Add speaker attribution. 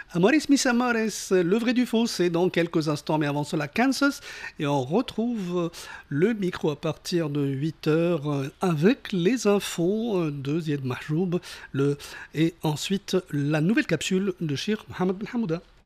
Speaker 1: Amoris mis amores, le vrai du faux, c'est dans quelques instants, mais avant cela, Kansas. Et on retrouve le micro à partir de 8h avec les infos de Zied Mahjoub et ensuite la nouvelle capsule de Shir Mohamed Ben Hamouda.